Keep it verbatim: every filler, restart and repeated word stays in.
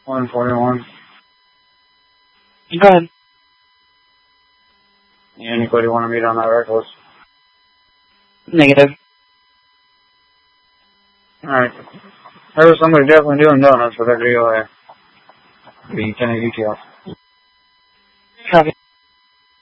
one forty-one. Go ahead. Anybody want to meet on that reckless? Negative. Alright. There was somebody definitely doing donuts with that deal there. The Kennedy detail. Copy.